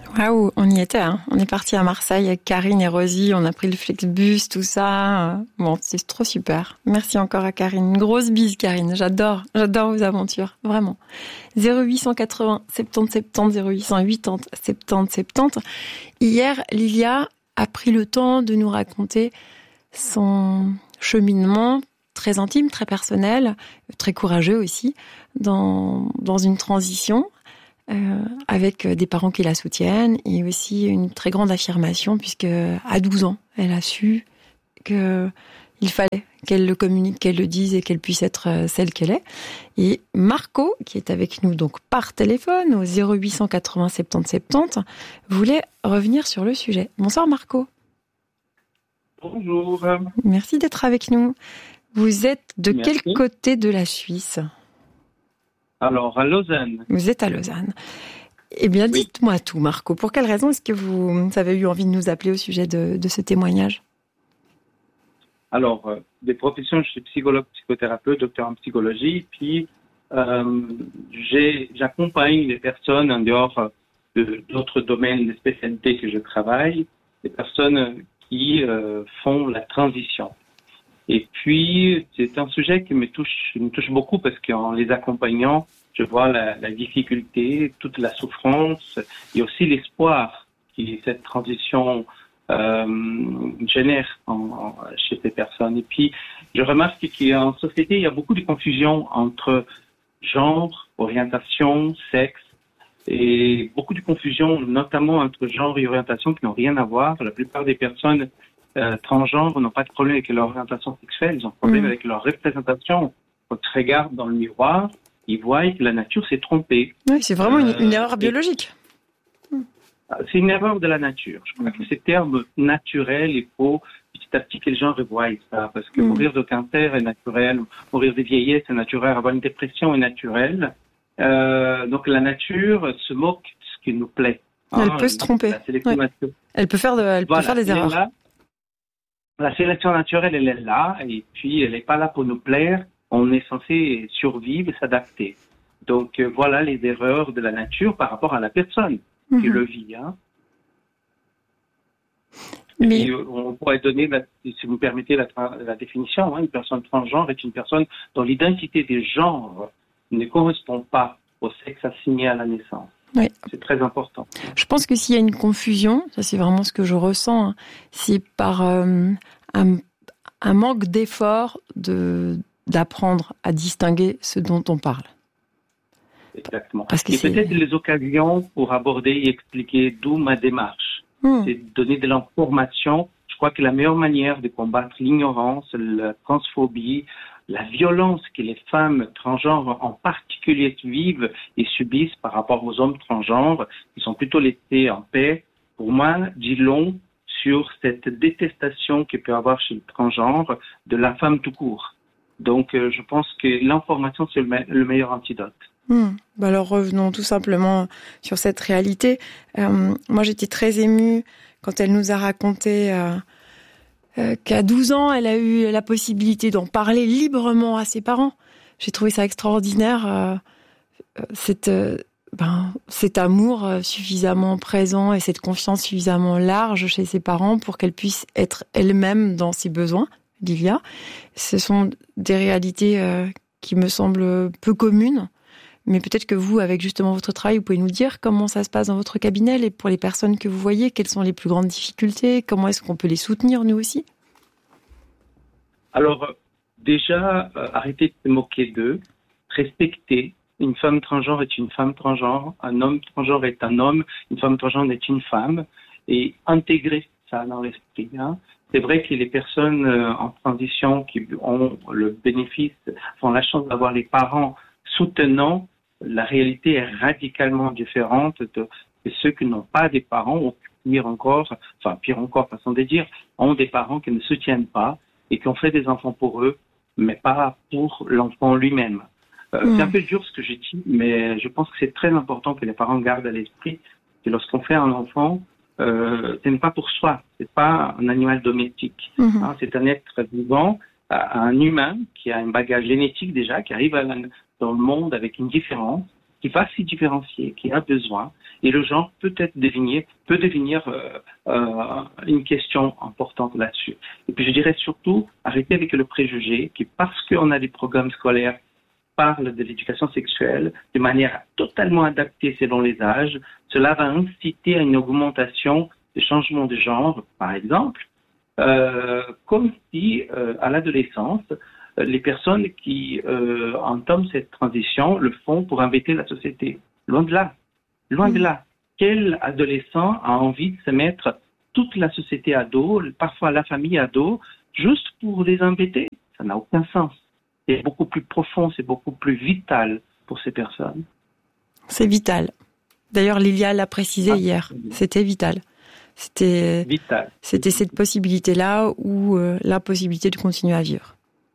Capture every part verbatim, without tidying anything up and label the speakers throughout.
Speaker 1: Waouh, on y était, hein. On est parti à Marseille avec Karine et Rosie, on a pris le Flexbus, tout ça. Bon, c'est trop super. Merci encore à Karine. Une grosse bise, Karine. J'adore, j'adore vos aventures, vraiment. zéro huit cent quatre-vingts soixante-dix soixante-dix, zéro huit cent quatre-vingts soixante-dix soixante-dix. Hier, Lilia a pris le temps de nous raconter son cheminement très intime, très personnel, très courageux aussi, dans, dans une transition. Euh, avec des parents qui la soutiennent et aussi une très grande affirmation puisque à douze ans, elle a su que il fallait qu'elle le communique, qu'elle le dise et qu'elle puisse être celle qu'elle est. Et Marco, qui est avec nous donc par téléphone au zéro huit cent quatre-vingts soixante-dix soixante-dix, voulait revenir sur le sujet. Bonsoir Marco.
Speaker 2: Bonjour.
Speaker 1: Merci d'être avec nous. Vous êtes de
Speaker 2: Merci.
Speaker 1: quel côté de la Suisse ?
Speaker 2: Alors, à Lausanne.
Speaker 1: Vous êtes à Lausanne. Eh bien,
Speaker 2: Oui.
Speaker 1: dites-moi tout, Marco. Pour quelle raison est-ce que vous avez eu envie de nous appeler au sujet de, de ce témoignage ?
Speaker 2: Alors, euh, des professions, je suis psychologue, psychothérapeute, docteur en psychologie, puis euh, j'ai, j'accompagne les personnes en dehors de, d'autres domaines de spécialités que je travaille, des personnes qui euh, font la transition. Et puis, c'est un sujet qui me touche, me touche beaucoup parce qu'en les accompagnant, je vois la, la difficulté, toute la souffrance et aussi l'espoir que cette transition euh, génère en, en, chez ces personnes. Et puis, je remarque qu'en société, il y a beaucoup de confusion entre genre, orientation, sexe, et beaucoup de confusion, notamment entre genre et orientation qui n'ont rien à voir. La plupart des personnes Euh, transgenres n'ont pas de problème avec leur orientation sexuelle, ils ont problème mmh. avec leur représentation. Quand ils regardent dans le miroir, ils voient que la nature s'est trompée.
Speaker 1: Oui, c'est vraiment une,
Speaker 2: euh,
Speaker 1: une erreur biologique.
Speaker 2: Et, c'est une erreur de la nature. Je crois mmh. que ces termes naturels, il faut petit à petit que les gens revoient ça, parce que mmh. mourir de cancer est naturel, mourir de vieillesse est naturel, avoir une dépression est naturel. Euh, donc la nature se moque de ce qui nous plaît.
Speaker 1: Elle
Speaker 2: hein,
Speaker 1: peut se tromper.
Speaker 2: Ouais.
Speaker 1: Elle peut faire, de, elle
Speaker 2: voilà,
Speaker 1: peut faire des erreurs.
Speaker 2: Là, la sélection naturelle, elle est là, et puis elle n'est pas là pour nous plaire. On est censé survivre et s'adapter. Donc euh, voilà les erreurs de la nature par rapport à la personne mmh. qui le vit. Hein. Mais... Et on pourrait donner, la, si vous me permettez, la, la définition. Hein, une personne transgenre est une personne dont l'identité des genres ne correspond pas au sexe assigné à la naissance.
Speaker 1: Oui.
Speaker 2: C'est très important.
Speaker 1: Je pense que s'il y a une confusion, ça c'est vraiment ce que je ressens, hein, c'est par euh, un, un manque d'effort de, d'apprendre à distinguer ce dont on parle.
Speaker 2: Exactement.
Speaker 1: Parce que
Speaker 2: et
Speaker 1: c'est...
Speaker 2: peut-être les occasions pour aborder et expliquer d'où ma démarche. Mmh. C'est donner de l'information. Je crois que la meilleure manière de combattre l'ignorance, la transphobie, la violence que les femmes transgenres en particulier vivent et subissent par rapport aux hommes transgenres, qui sont plutôt laissés en paix, pour moi, dit long sur cette détestation qu'il peut y avoir chez le transgenre de la femme tout court. Donc, euh, je pense que l'information, c'est le, me- le meilleur antidote.
Speaker 1: Mmh. Bah alors revenons tout simplement sur cette réalité. Euh, moi, j'étais très émue quand elle nous a raconté... Euh, Euh, qu'à douze ans, elle a eu la possibilité d'en parler librement à ses parents. J'ai trouvé ça extraordinaire, euh, cet, euh, ben, cet amour suffisamment présent et cette confiance suffisamment large chez ses parents pour qu'elle puisse être elle-même dans ses besoins, Lilia. Ce sont des réalités euh, qui me semblent peu communes, mais peut-être que vous, avec justement votre travail, vous pouvez nous dire comment ça se passe dans votre cabinet et pour les personnes que vous voyez, quelles sont les plus grandes difficultés, comment est-ce qu'on peut les soutenir, nous aussi ?
Speaker 2: Alors, déjà, euh, arrêtez de se moquer d'eux, respectez. Une femme transgenre est une femme transgenre, un homme transgenre est un homme, une femme transgenre est une femme, et intégrez ça dans l'esprit. Hein. C'est vrai que les personnes euh, en transition qui ont le bénéfice, ont la chance d'avoir les parents soutenants, la réalité est radicalement différente de, de ceux qui n'ont pas des parents, ou pire encore, enfin pire encore, façon de dire, ont des parents qui ne soutiennent pas et qui ont fait des enfants pour eux, mais pas pour l'enfant lui-même. Euh, mmh. C'est un peu dur ce que j'ai dit, mais je pense que c'est très important que les parents gardent à l'esprit que lorsqu'on fait un enfant, euh, ce n'est pas pour soi, c'est pas un animal domestique. Mmh. Hein, c'est un être vivant, un humain qui a un bagage génétique déjà, qui arrive à la, dans le monde avec une différence, qui va s'y différencier, qui a besoin, et le genre peut être devenir, peut devenir euh, euh, une question importante là-dessus. Et puis je dirais surtout, arrêter avec le préjugé qui, parce qu'on a des programmes scolaires qui parlent de l'éducation sexuelle de manière totalement adaptée selon les âges, cela va inciter à une augmentation des changements de genre, par exemple, euh, comme si euh, à l'adolescence, les personnes qui euh, entament cette transition le font pour embêter la société. Loin de là. Loin de là. Quel adolescent a envie de se mettre toute la société à dos, parfois la famille à dos, juste pour les embêter? Ça n'a aucun sens. C'est beaucoup plus profond, c'est beaucoup plus vital pour ces personnes.
Speaker 1: C'est vital. D'ailleurs, Lilia l'a précisé ah, hier. C'était vital. C'était,
Speaker 2: vital.
Speaker 1: C'était cette possibilité-là ou euh, la possibilité de continuer à vivre.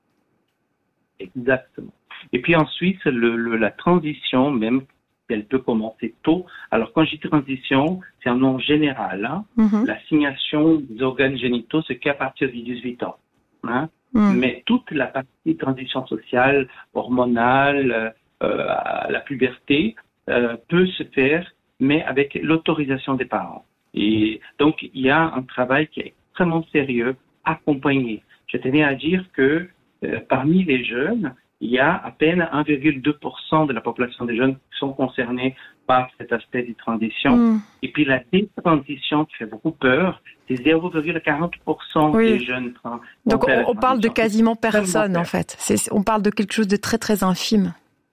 Speaker 2: Exactement. Et puis ensuite, le, le, la transition, même, elle peut commencer tôt. Alors, quand je dis transition, c'est un nom général. Hein. Mm-hmm. L'assignation des organes génitaux, c'est qu'à partir de dix-huit ans. Hein. Mm. Mais toute la partie transition sociale, hormonale, euh, à la puberté, euh, peut se faire, mais avec l'autorisation des parents. Et donc, il y a un travail qui est extrêmement sérieux, accompagné. Je tenais à dire que euh, parmi les jeunes, il y a à peine un virgule deux pour cent de la population des jeunes qui sont concernés par cet aspect de transition. Mmh. Et puis la détransition qui fait beaucoup peur, c'est zéro virgule quarante pour cent oui. des jeunes trans.
Speaker 1: Donc on, on parle de quasiment personne en fait. C'est, on parle de quelque chose de très très infime.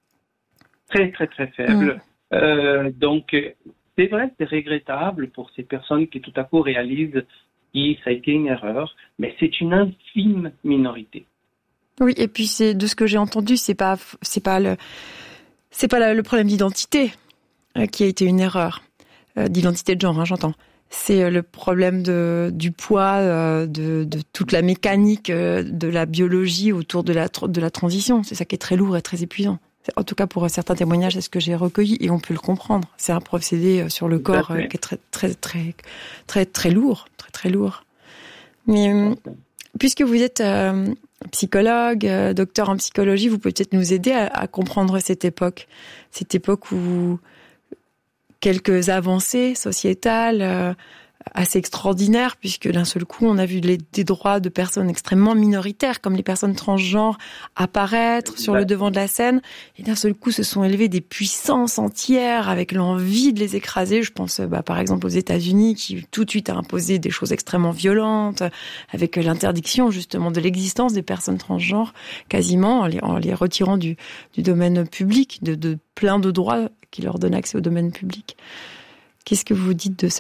Speaker 2: Très très très faible. Mmh. Euh, donc c'est vrai, c'est regrettable pour ces personnes qui tout à coup réalisent que ça a été une erreur, mais c'est une infime minorité.
Speaker 1: Oui, et puis c'est de ce que j'ai entendu, c'est pas c'est pas le c'est pas le problème d'identité euh, qui a été une erreur euh, d'identité de genre, hein, j'entends. C'est le problème de du poids euh, de de toute la mécanique euh, de la biologie autour de la de la transition. C'est ça qui est très lourd et très épuisant. En tout cas pour certains témoignages, c'est ce que j'ai recueilli et on peut le comprendre. C'est un procédé sur le corps euh, qui est très très très très très lourd, très très lourd. Mais puisque vous êtes euh, psychologue, euh, docteur en psychologie, vous pouvez peut-être nous aider à, à comprendre cette époque, cette époque où quelques avancées sociétales euh, assez extraordinaires, puisque d'un seul coup, on a vu les, des droits de personnes extrêmement minoritaires, comme les personnes transgenres, apparaître sur le devant de la scène, et d'un seul coup, se sont élevées des puissances entières avec l'envie de les écraser. Je pense, bah, par exemple, aux États-Unis, qui tout de suite a imposé des choses extrêmement violentes, avec l'interdiction justement de l'existence des personnes transgenres, quasiment en les, en les retirant du, du domaine public, de, de plein de droits qui leur donnent accès au domaine public. Qu'est-ce que vous dites de cela ?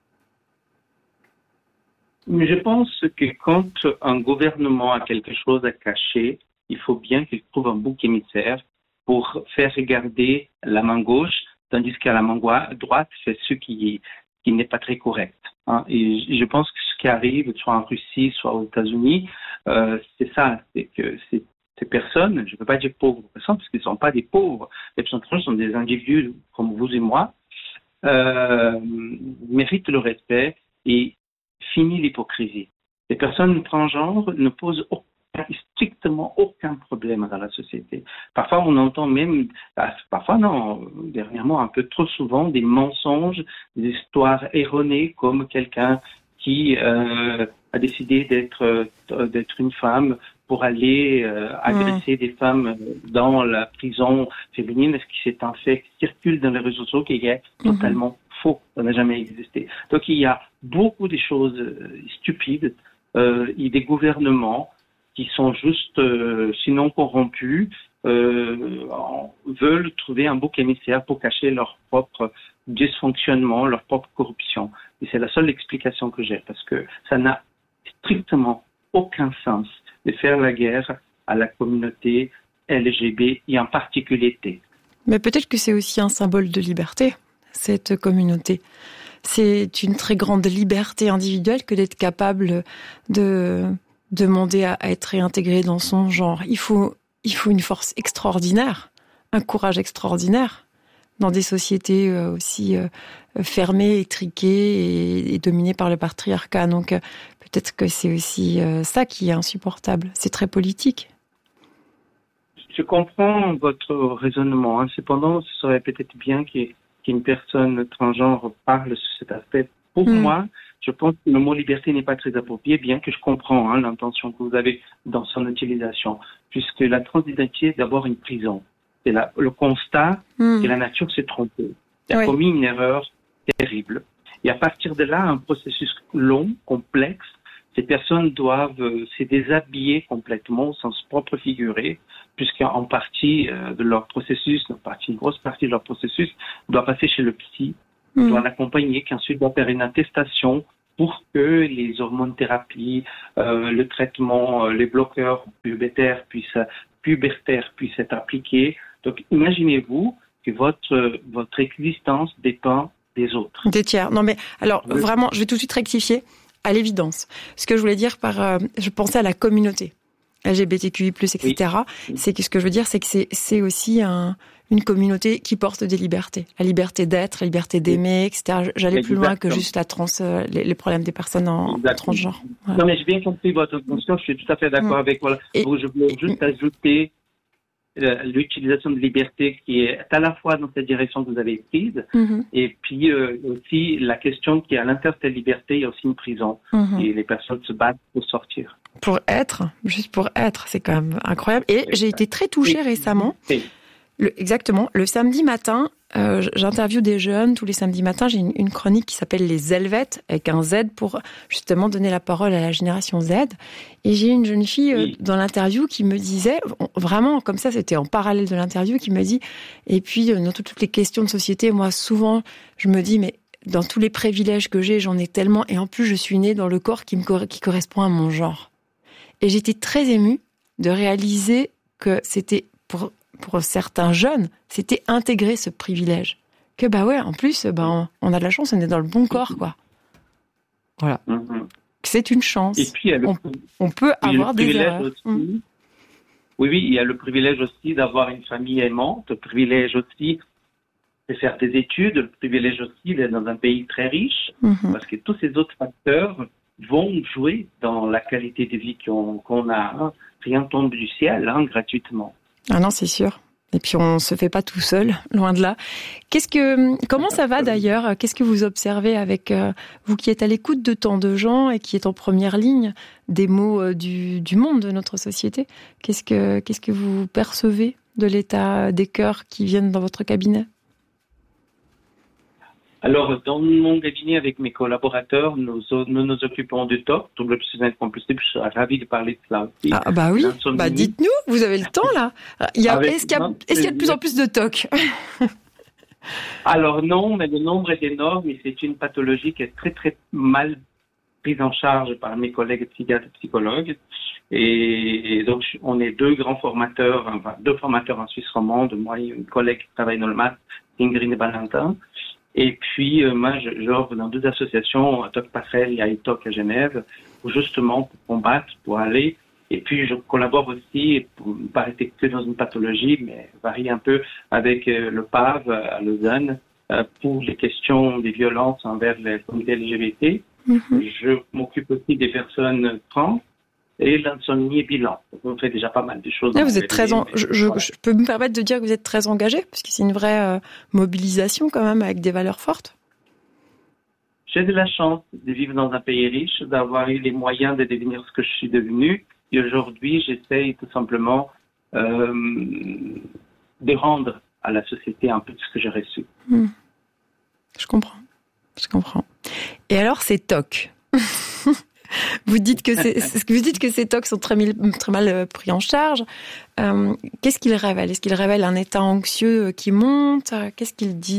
Speaker 2: Je pense que quand un gouvernement a quelque chose à cacher, il faut bien qu'il trouve un bouc émissaire pour faire regarder la main gauche, tandis qu'à la main droite, c'est ce qui, qui n'est pas très correct. Hein. Et je pense que ce qui arrive, soit en Russie, soit aux États-Unis, euh, c'est ça, c'est que c'est, ces personnes, je ne peux pas dire pauvres personnes, parce qu'ils ne sont pas des pauvres, les personnes trans sont des individus comme vous et moi, euh, méritent le respect et fini l'hypocrisie. Les personnes transgenres ne posent aucun, strictement aucun problème dans la société. Parfois, on entend même, parfois non, dernièrement, un peu trop souvent, des mensonges, des histoires erronées, comme quelqu'un qui euh, a décidé d'être euh, d'être une femme pour aller euh, agresser mmh. des femmes dans la prison féminine, ce qui c'est un fait qui circule dans les réseaux sociaux qui est mmh. totalement faux, ça n'a jamais existé. Donc il y a beaucoup de choses euh, stupides euh, et des gouvernements qui sont juste, euh, sinon corrompus, euh, veulent trouver un bouc émissaire pour cacher leur propre dysfonctionnement, leur propre corruption. Et c'est la seule explication que j'ai, parce que ça n'a strictement aucun sens de faire la guerre à la communauté L G B et en particulier T.
Speaker 1: Mais peut-être que c'est aussi un symbole de liberté, cette communauté. C'est une très grande liberté individuelle que d'être capable de demander à être réintégré dans son genre. Il faut, il faut une force extraordinaire, un courage extraordinaire dans des sociétés aussi fermées, étriquées et, et dominées par le patriarcat. Donc peut-être que c'est aussi ça qui est insupportable. C'est très politique.
Speaker 2: je comprends votre raisonnement. Hein. Cependant, ce serait peut-être bien qu'il y ait, qu'une personne transgenre parle sur cet aspect. Pour mmh. moi, je pense que le mot liberté n'est pas très approprié, bien que je comprends hein, l'intention que vous avez dans son utilisation, puisque la transidentité est d'abord une prison. C'est la, le constat mmh. que la nature s'est trompée. Elle a oui. commis une erreur terrible. Et à partir de là, un processus long, complexe, ces personnes doivent euh, se déshabiller complètement au sens propre figuré, puisqu'en partie euh, de leur processus, une, partie, une grosse partie de leur processus doit passer chez le psy, mmh. doit l'accompagner, qui ensuite doit faire une attestation pour que les hormones thérapies, euh, le traitement, euh, les bloqueurs pubertaires puissent, pubertaires puissent être appliqués. Donc imaginez-vous que votre, votre existence dépend des autres.
Speaker 1: Des tiers. Non mais alors oui. vraiment, je vais tout de suite rectifier. À l'évidence. Ce que je voulais dire par, euh, je pensais à la communauté L G B T Q I plus, et cetera. Oui. C'est que ce que je veux dire, c'est que c'est, c'est aussi un, une communauté qui porte des libertés. La liberté d'être, la liberté d'aimer, et cetera. J'allais Exactement. plus loin que juste la trans, euh, les, les problèmes des personnes en, en transgenre.
Speaker 2: Voilà. Non mais j'ai bien compris votre conscience, je suis tout à fait d'accord mmh. avec voilà. Et, Donc je voulais juste et, ajouter euh, l'utilisation de liberté qui est à la fois dans cette direction que vous avez prise, mmh. et puis euh, aussi la question qui est à l'intérieur de cette liberté, il y a aussi une prison, mmh. et les personnes se battent pour sortir.
Speaker 1: Pour être, juste pour être, c'est quand même incroyable. Et j'ai été très touchée oui. récemment. Oui. Le, exactement, le samedi matin, euh, j'interviewe des jeunes tous les samedis matins. J'ai une, une chronique qui s'appelle Les Helvètes, avec un Z pour justement donner la parole à la génération Z. Et j'ai une jeune fille euh, oui. dans l'interview qui me disait, vraiment comme ça, c'était en parallèle de l'interview, qui me dit, et puis euh, dans toutes les questions de société, moi souvent, je me dis, mais dans tous les privilèges que j'ai, j'en ai tellement, et en plus je suis née dans le corps qui, me, qui correspond à mon genre. Et j'étais très émue de réaliser que c'était pour pour certains jeunes, c'était intégrer ce privilège. Que bah ouais, en plus, bah on, on a de la chance, on est dans le bon corps, quoi. Voilà. Mm-hmm. C'est une chance.
Speaker 2: Et puis, le,
Speaker 1: on, on peut avoir des erreurs.
Speaker 2: Aussi, mm. Oui, oui, il y a le privilège aussi d'avoir une famille aimante, le privilège aussi de faire des études, le privilège aussi d'être dans un pays très riche, mm-hmm. parce que tous ces autres facteurs vont jouer dans la qualité de vie qu'on, qu'on a. Hein. Rien tombe du ciel, hein, gratuitement.
Speaker 1: Ah non, c'est sûr. Et puis on se fait pas tout seul, loin de là. Qu'est-ce que, comment ça va d'ailleurs ? Qu'est-ce que vous observez avec euh, vous qui êtes à l'écoute de tant de gens et qui êtes en première ligne des mots euh, du, du monde de notre société ? Qu'est-ce que, qu'est-ce que vous percevez de l'état des cœurs qui viennent dans votre cabinet ?
Speaker 2: Alors, dans mon cabinet, avec mes collaborateurs, nous nous, nous occupons du T O C, trouble obsessionnel compulsif. Je suis ravi de parler de cela aussi.
Speaker 1: Ah bah oui, bah dites-nous, vous avez le temps là. Il y a, est-ce, qu'il y a, est-ce qu'il y a de plus en plus de T O C ?
Speaker 2: Alors non, mais le nombre est énorme et c'est une pathologie qui est très très mal prise en charge par mes collègues psychiatres et psychologues. Et donc, on est deux grands formateurs, enfin, deux formateurs en Suisse romande, moi et une collègue qui travaille dans le M A S, Ingrid Valentin. Et puis, euh, moi, j'œuvre dans deux associations, T O C Passerelle et I T O C à Genève, pour justement pour combattre, pour aller. Et puis, je collabore aussi, pour ne pas rester que dans une pathologie, mais varie un peu avec euh, le P A V à Lausanne, euh, pour les questions des violences envers les communautés L G B T. Mm-hmm. Je m'occupe aussi des personnes trans et l'insomnie bilan. Donc, on fait déjà pas mal de choses.
Speaker 1: Là, vous êtes très en... je, je, je peux me permettre de dire que vous êtes très engagé, parce que c'est une vraie euh, mobilisation quand même, avec des valeurs fortes.
Speaker 2: J'ai de la chance de vivre dans un pays riche, d'avoir eu les moyens de devenir ce que je suis devenu. Et aujourd'hui, j'essaye tout simplement euh, de rendre à la société un peu de ce que j'ai reçu.
Speaker 1: Mmh. Je comprends. Je comprends. Et alors, ces T O C Vous dites que c'est, vous dites que ces T O C sont très, très mal pris en charge. Euh, qu'est-ce qu'ils révèlent ? Est-ce qu'ils révèlent un état anxieux qui monte ? Qu'est-ce qu'ils disent ?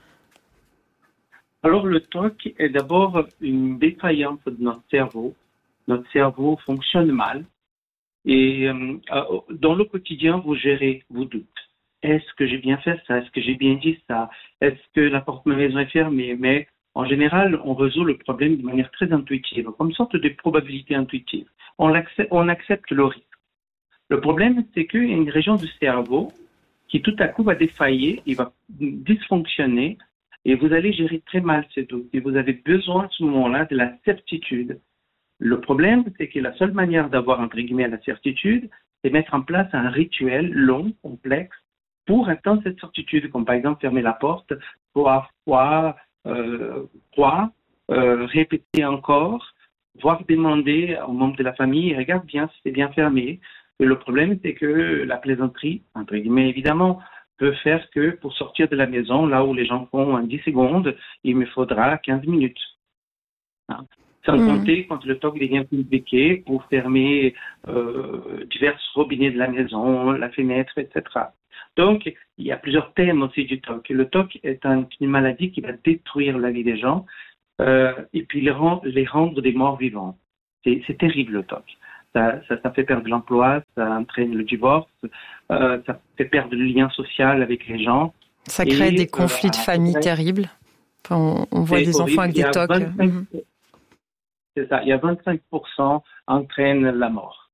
Speaker 2: Alors, le T O C est d'abord une défaillance de notre cerveau. Notre cerveau fonctionne mal. Et euh, dans le quotidien, vous gérez vos doutes. Est-ce que j'ai bien fait ça ? Est-ce que j'ai bien dit ça ? Est-ce que la porte de ma maison est fermée ? Mais en général, on résout le problème de manière très intuitive, comme une sorte de probabilité intuitive. On accepte, on accepte le risque. Le problème, c'est qu'il y a une région du cerveau qui tout à coup va défailler, il va dysfonctionner, et vous allez gérer très mal ces doutes. Et vous avez besoin à ce moment-là de la certitude. Le problème, c'est que la seule manière d'avoir, entre guillemets, la certitude, c'est mettre en place un rituel long, complexe, pour atteindre cette certitude, comme par exemple fermer la porte, trois fois, euh, trois, euh, répéter encore, voire demander aux membres de la famille, regarde bien si c'est bien fermé. Et le problème, c'est que la plaisanterie, entre guillemets évidemment, peut faire que pour sortir de la maison, là où les gens font en dix secondes, il me faudra quinze minutes. Hein. Sans mmh. compter quand le toc devient compliqué pour fermer euh, divers robinets de la maison, la fenêtre, et cetera. Donc, il y a plusieurs thèmes aussi du toc. Le toc est un, une maladie qui va détruire la vie des gens euh, et puis les, rend, les rendre des morts vivants. C'est, c'est terrible le toc. Ça, ça, ça fait perdre l'emploi, ça entraîne le divorce, euh, ça fait perdre le lien social avec les gens.
Speaker 1: Ça crée et, des conflits euh, de famille après, terribles. Enfin, on, on voit des horrible. enfants avec des tocs. vingt-cinq, mmh.
Speaker 2: C'est ça, il y a vingt-cinq pour cent entraînent la mort.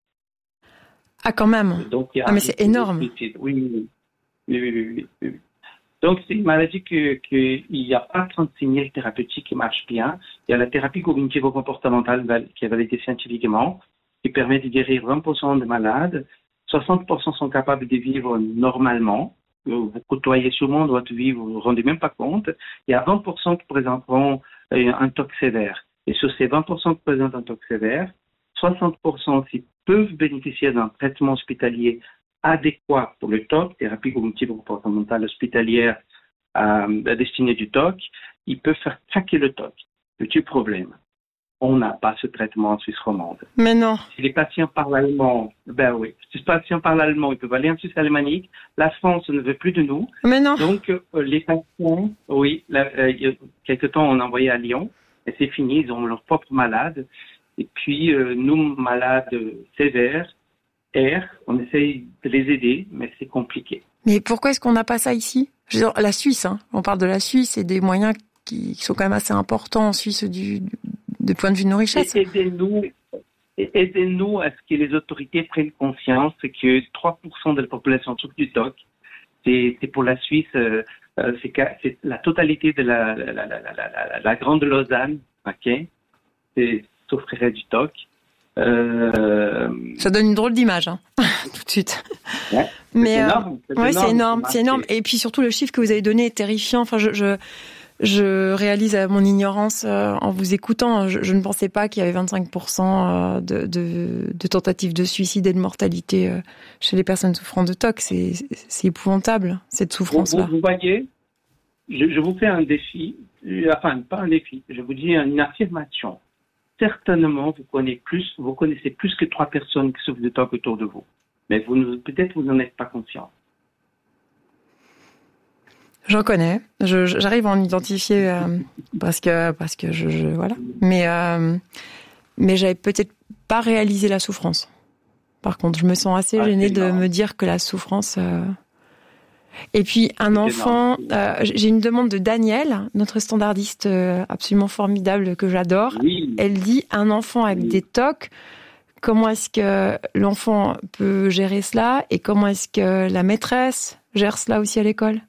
Speaker 1: Ah, quand même.
Speaker 2: Donc, il y a
Speaker 1: ah, mais c'est énorme.
Speaker 2: Oui, oui, oui. oui, oui, oui, oui. Donc, c'est une maladie qu'il n'y a pas trente-six mille thérapeutiques qui marchent bien. Il y a la thérapie cognitivo-comportementale qui est validée scientifiquement, qui permet de guérir vingt pour cent des malades. soixante pour cent sont capables de vivre normalement. Vous côtoyez sûrement votre vie, vous ne vous rendez même pas compte. Il y a vingt pour cent qui présenteront un toc sévère. Et sur ces vingt pour cent qui présentent un toc sévère, soixante pour cent aussi peuvent bénéficier d'un traitement hospitalier adéquat pour le toc, thérapie cognitive comportementale hospitalière euh, à destinée du toc. Ils peuvent faire craquer le toc. Petit problème, on n'a pas ce traitement en Suisse romande.
Speaker 1: Mais non.
Speaker 2: Si les patients parlent allemand, ben oui, si les patients parlent allemand, ils peuvent aller en Suisse alémanique. La France ne veut plus de nous.
Speaker 1: Mais non.
Speaker 2: Donc, euh, les patients, oui, là, euh, il y a quelque temps, on a envoyé à Lyon. Et c'est fini, ils ont leurs propres malades. Et puis, euh, nous, malades sévères, R, on essaye de les aider, mais c'est compliqué.
Speaker 1: Mais pourquoi est-ce qu'on n'a pas ça ici ? Je veux dire, la Suisse, hein, on parle de la Suisse et des moyens qui sont quand même assez importants en Suisse du, du, du point de vue de nos richesses.
Speaker 2: Aidez-nous, aidez-nous à ce que les autorités prennent conscience que trois pour cent de la population souffre du toc. C'est, c'est pour la Suisse... Euh, Euh, c'est, c'est la totalité de la, la, la, la, la, la grande Lausanne, ok, c'est, souffrirait du toc. Euh...
Speaker 1: Ça donne une drôle d'image, hein, tout de suite.
Speaker 2: Ouais,
Speaker 1: Mais
Speaker 2: c'est
Speaker 1: euh,
Speaker 2: énorme. C'est
Speaker 1: ouais,
Speaker 2: énorme,
Speaker 1: c'est énorme,
Speaker 2: c'est,
Speaker 1: c'est énorme. Et puis surtout, le chiffre que vous avez donné est terrifiant. Enfin, je, je, je réalise à mon ignorance euh, en vous écoutant. Je, je ne pensais pas qu'il y avait vingt-cinq pour cent de, de, de tentatives de suicide et de mortalité euh, chez les personnes souffrant de toc. C'est, c'est épouvantable, cette souffrance-là.
Speaker 2: Vous, vous, vous voyez, je, je vous fais un défi, enfin, pas un défi, je vous dis une affirmation. Certainement, vous connaissez plus, vous connaissez plus que trois personnes qui souffrent de toc autour de vous. Mais vous, peut-être vous n'en êtes pas conscient.
Speaker 1: J'en connais. Je, j'arrive à en identifier euh, parce que parce que je, je voilà. Mais euh, mais j'avais peut-être pas réalisé la souffrance. Par contre, je me sens assez ah, gênée de me dire que la souffrance. Euh... Et puis un c'est enfant. Euh, j'ai une demande de Daniel, notre standardiste euh, absolument formidable que j'adore.
Speaker 2: Oui.
Speaker 1: Elle dit un enfant avec oui. des tocs. Comment est-ce que l'enfant peut gérer cela et comment est-ce que la maîtresse gère cela aussi à l'école?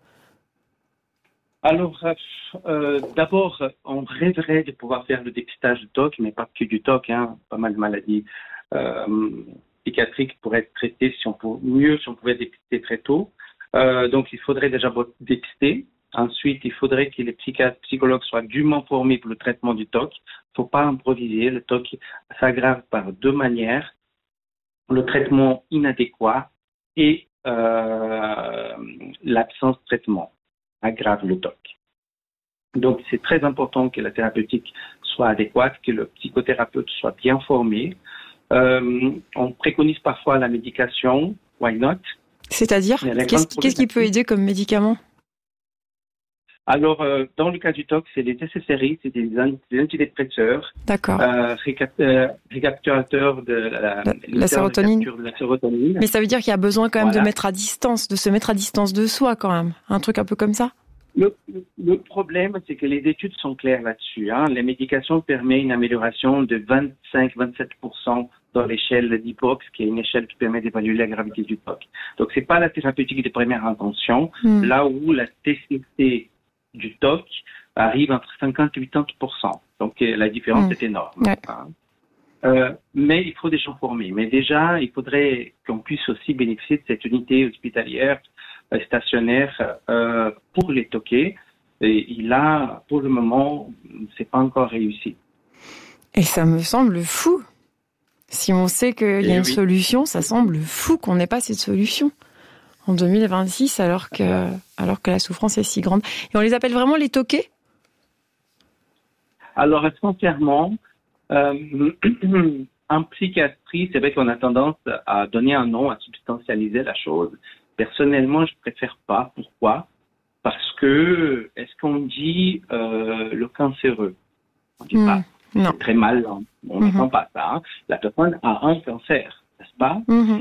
Speaker 2: Alors, euh, d'abord, on rêverait de pouvoir faire le dépistage du toc, mais pas que du toc, hein, pas mal de maladies euh, psychiatriques pourraient être traitées si on pouvait, mieux si on pouvait dépister très tôt. Euh, donc, il faudrait déjà dépister. Ensuite, il faudrait que les psychiatres, psychologues soient dûment formés pour le traitement du toc. Il ne faut pas improviser. Le toc s'aggrave par deux manières. Le traitement inadéquat et euh, l'absence de traitement aggrave le toc. Donc, c'est très important que la thérapeutique soit adéquate, que le psychothérapeute soit bien formé. Euh, on préconise parfois la médication. Why not?
Speaker 1: C'est-à-dire, qu'est-ce, qu'est-ce qui peut aider comme médicament?
Speaker 2: Alors, euh, dans le cas du toc, c'est les S S R I, c'est des, des antidépresseurs.
Speaker 1: D'accord.
Speaker 2: Euh, récapturateurs de la,
Speaker 1: la, la, sérotonine.
Speaker 2: de la sérotonine.
Speaker 1: Mais ça veut dire qu'il y a besoin quand même voilà. de mettre à distance, de se mettre à distance de soi quand même. Un truc un peu comme ça?
Speaker 2: Le, le, le problème, c'est que les études sont claires là-dessus. Hein. Les médications permettent une amélioration de vingt-cinq à vingt-sept pour cent dans l'échelle d'I P O X, qui est une échelle qui permet d'évaluer la gravité du toc. Donc, c'est pas la thérapeutique de première intention, mm. là où la T C C du toc arrive entre cinquante et quatre-vingts pour cent. Donc, la différence mm. est énorme.
Speaker 1: Ouais.
Speaker 2: Hein. Euh, mais il faut des gens formés. Mais déjà, il faudrait qu'on puisse aussi bénéficier de cette unité hospitalière euh, stationnaire euh, pour les toqués. Et là, pour le moment, c'est pas encore réussi.
Speaker 1: Et ça me semble fou. Si on sait qu'il y a
Speaker 2: Et
Speaker 1: une
Speaker 2: oui.
Speaker 1: solution, ça semble fou qu'on n'ait pas cette solution en deux mille vingt-six, alors que, alors que la souffrance est si grande. Et on les appelle vraiment les toqués ?
Speaker 2: Alors, sincèrement, euh, en psychiatrie, c'est vrai qu'on a tendance à donner un nom, à substantialiser la chose. Personnellement, je préfère pas. Pourquoi ? Parce que, est-ce qu'on dit euh, le cancéreux ? On dit
Speaker 1: Mmh,
Speaker 2: pas.
Speaker 1: non.
Speaker 2: C'est très mal, hein. On
Speaker 1: Mmh.
Speaker 2: n'entend pas ça. Hein. La personne a un cancer, n'est-ce pas ?
Speaker 1: Mmh.